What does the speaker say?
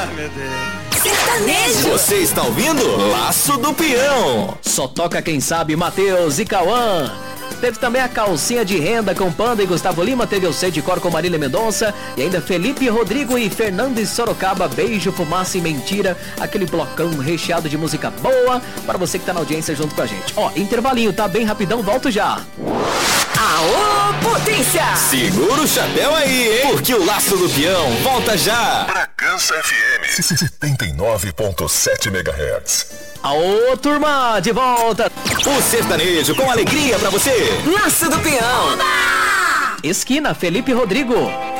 Meu Deus. Sertanejo. Você está ouvindo Laço do Peão. Só toca quem sabe, Matheus e Cauã. Teve também a calcinha de renda com Panda e Gustavo Lima. Teve o Sei de Cor com Marília Mendonça. E ainda Felipe Rodrigo e Fernando Sorocaba. Beijo, fumaça e mentira. Aquele blocão recheado de música boa para você que tá na audiência junto com a gente. Ó, intervalinho, tá bem rapidão, volto já. Aô, potência! Segura o chapéu aí, hein? Porque o Laço do Peão volta já. Bragança FM 79.7 MHz. Aô, turma, de volta. O sertanejo com alegria pra você. Laço do Peão. Esquina, Felipe Rodrigo.